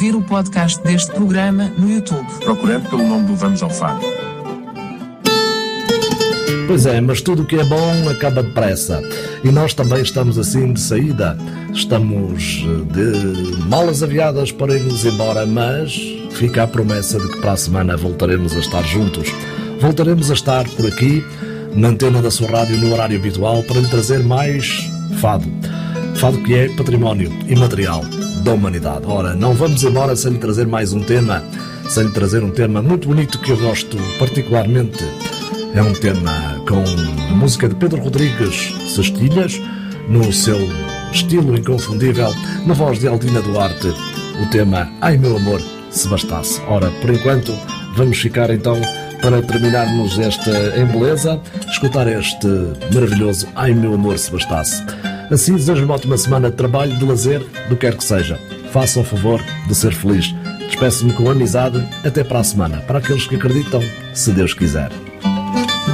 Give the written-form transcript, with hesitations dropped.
ouvir o podcast deste programa no YouTube. Procurando pelo nome do Vamos ao Fado. Pois é, mas tudo o que é bom acaba depressa. E nós também estamos assim de saída. Estamos de malas aviadas para irmos embora, mas fica a promessa de que para a semana voltaremos a estar juntos. Voltaremos a estar por aqui, na antena da sua rádio, no horário habitual, para lhe trazer mais fado. Fado que é património imaterial da humanidade. Ora, não vamos embora sem lhe trazer mais um tema, sem lhe trazer um tema muito bonito que eu gosto particularmente. É um tema com a música de Pedro Rodrigues Sestilhas, no seu estilo inconfundível, na voz de Aldina Duarte, o tema Ai Meu Amor, Se Bastasse. Ora, por enquanto, vamos ficar então, para terminarmos esta em beleza, escutar este maravilhoso Ai Meu Amor, Se Bastasse. Assim, desejo uma ótima semana de trabalho, de lazer, do que quer que seja. Faça o favor de ser feliz. Despeço-me com amizade. Até para a semana. Para aqueles que acreditam, se Deus quiser.